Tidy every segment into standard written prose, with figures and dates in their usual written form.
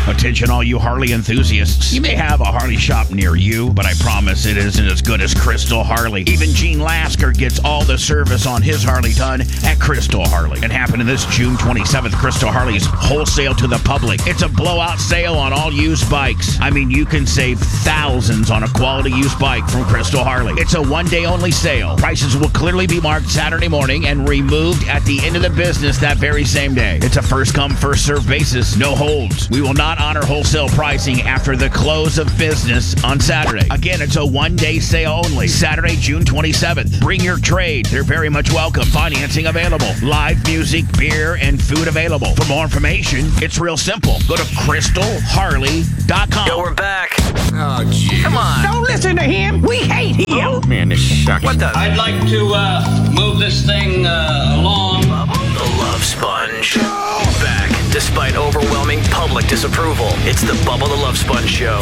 Attention all you Harley enthusiasts. You may have a Harley shop near you, but I promise it isn't as good as Crystal Harley. Even Gene Lasker gets all the service on his Harley done at Crystal Harley. It happened this June 27th. Crystal Harley's wholesale to the public. It's a blowout sale on all used bikes. I mean, you can save thousands on a quality used bike from Crystal Harley. It's a one-day only sale. Prices will clearly be marked Saturday morning and removed at the end of the business that very same day. It's a first-come, first-served basis. No holds. We will not honor wholesale pricing after the close of business on Saturday. Again, it's a one-day sale only. Saturday, June 27th. Bring your trade. They're very much welcome. Financing available. Live music, beer, and food available. For more information, it's real simple. Go to crystalharley.com. Yo, we're back. Oh, gee. Come on. Don't listen to him. We hate him. Oh, man, this sucks. What the? I'd like to move this thing along. The Love Sponge. Back, despite overwhelming public disapproval. It's the Bubba the Love Sponge Show.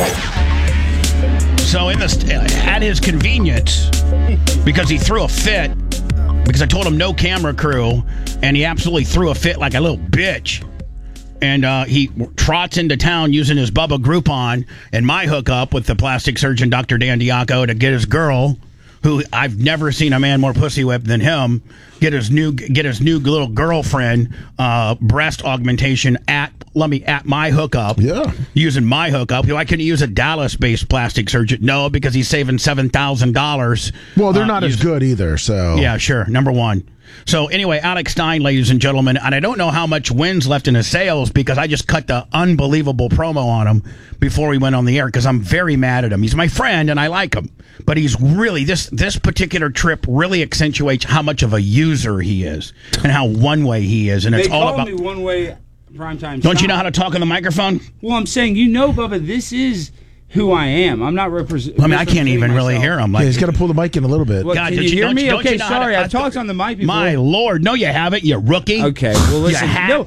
So at his convenience, because he threw a fit, because I told him no camera crew, and he absolutely threw a fit like a little bitch. And he trots into town using his Bubba Groupon and my hookup with the plastic surgeon, Dr. Dan Diaco, to get his girl, who I've never seen a man more pussy whipped than him, get his new little girlfriend breast augmentation at my hookup. Yeah. Using my hookup. Why couldn't he use a Dallas-based plastic surgeon? No, because he's saving $7,000. Well, they're not as good either, so. Yeah, sure. Number one. So anyway, Alex Stein, ladies and gentlemen, and I don't know how much wins left in his sales because I just cut the unbelievable promo on him before we went on the air because I'm very mad at him. He's my friend and I like him, but he's really, this particular trip really accentuates how much of a user he is and how one-way he is. And it's all about me one-way primetime. Don't you know how to talk on the microphone? Well, I'm saying, Bubba, this is who I am. I'm not representing. I mean, I can't even really hear him. Like, he's got to pull the mic in a little bit. Well, God, can you hear me? Okay, sorry. I've talked on the mic before. My Lord. No, you haven't, you rookie. Okay, well, listen. You hack. No,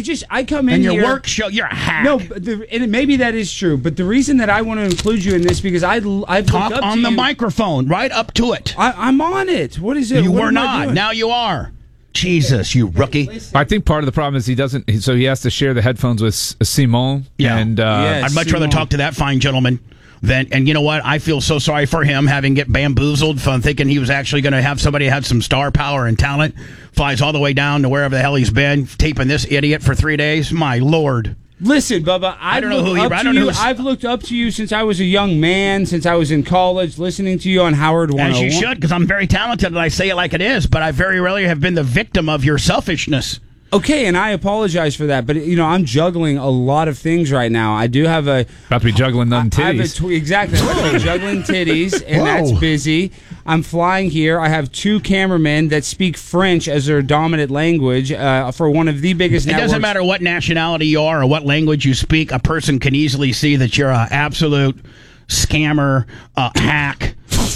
I come in and here. And your work show, you're a hack. No, and maybe that is true, but the reason that I want to include you in this because I've talk looked up on to the you. microphone, right up to it. I'm on it. What is it? You what were am I not. doing? Now you are. Jesus, you rookie. I think part of the problem is he doesn't, so he has to share the headphones with Simone. Yeah. And, I'd much rather talk to that fine gentleman. And you know what? I feel so sorry for him having get bamboozled from thinking he was actually going to have somebody who had some star power and talent. Flies all the way down to wherever the hell he's been, taping this idiot for 3 days. My Lord. Listen, Bubba, I don't know who you are. I've looked up to you since I was a young man, since I was in college, listening to you on Howard 101. As you should, because I'm very talented and I say it like it is, but I very rarely have been the victim of your selfishness. Okay, and I apologize for that, but I'm juggling a lot of things right now. I do have about to be juggling them titties. Exactly, I'm juggling titties, and that's busy. I'm flying here. I have 2 cameramen that speak French as their dominant language for one of the biggest networks. It doesn't matter what nationality you are or what language you speak. A person can easily see that you're an absolute scammer, hack.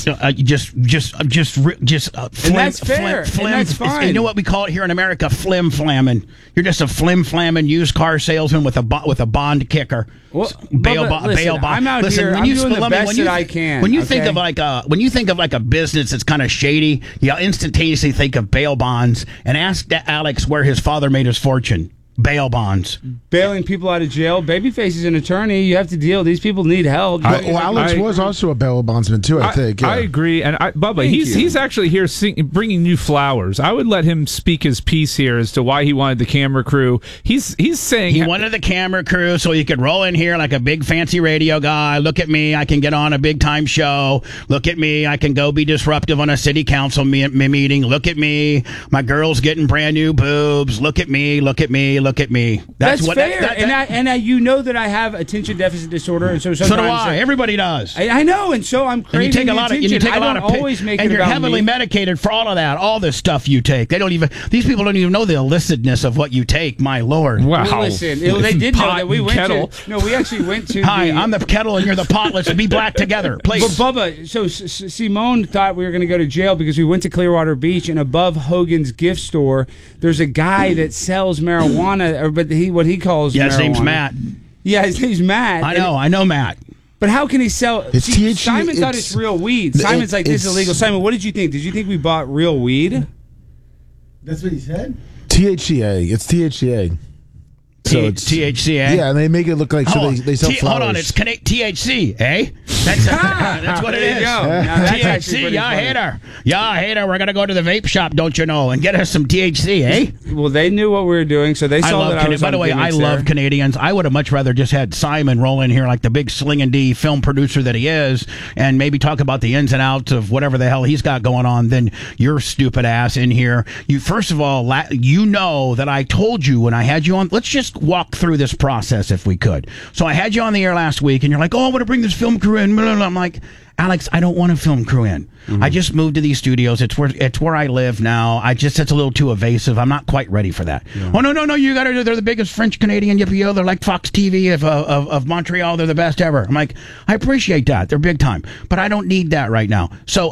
Just and that's fair. Flim, and that's fine. You know what we call it here in America? Flim flamming. You're just a flim flamming used car salesman with a bond kicker. Well, bail listen, bond. I'm out here. I'm doing the best that I can. When you think of like a business that's kind of shady, you instantaneously think of bail bonds. And ask Alex where his father made his fortune. Bail bonds. Bailing people out of jail. Babyface is an attorney. You have to deal. These people need help. Alex was also a bail bondsman, too, I think. Yeah. I agree. And Bubba, he's actually here bringing you flowers. I would let him speak his piece here as to why he wanted the camera crew. He's saying... He wanted the camera crew so he could roll in here like a big fancy radio guy. Look at me. I can get on a big-time show. Look at me. I can go be disruptive on a city council meeting. Look at me. My girl's getting brand new boobs. Look at me. Look at me. Look at me. That's what, fair. You know that I have attention deficit disorder, and so do I. Everybody does. I know, and so I'm craving and you take a lot of always make it and you're about heavily me. medicated for all of that, all this stuff you take. These people don't even know the illicitness of what you take. My Lord. Wow. Well, listen, they did know that we went kettle. to. No, we actually went to. Hi, I'm the kettle, and you're the pot. Let's be black together, please. But Bubba, so Simone thought we were going to go to jail because we went to Clearwater Beach, and above Hogan's gift store, there's a guy that sells marijuana, but what he calls marijuana. His name's Matt. Yeah, his name's Matt. I know Matt. But how can he sell? THC, Simon thought it's real weed. Simon's like, this is illegal. Simon, what did you think? Did you think we bought real weed? That's what he said? THCA. It's THCA. So it's THC, eh? Yeah, and they make it look like they sell flowers. Hold on, it's THC, eh? That's what it is. THC, y'all hater. We're gonna go to the vape shop, don't you know, and get us some THC, eh? Well, they knew what we were doing, so they saw that I was. By the way, I love Canadians. I would have much rather just had Simon roll in here like the big slinging D film producer that he is, and maybe talk about the ins and outs of whatever the hell he's got going on than your stupid ass in here. You first of all, you know that I told you when I had you on. Let's just walk through this process if we could. So I had you on the air last week, and you're like, "Oh, I want to bring this film crew in." I'm like, Alex, I don't want a film crew in. I just moved to these studios. It's where I live now. It's a little too evasive. I'm not quite ready for that. Yeah. Oh no! You got to. They're the biggest French Canadian yippee. They're like Fox TV of Montreal. They're the best ever. I'm like, I appreciate that. They're big time, but I don't need that right now. So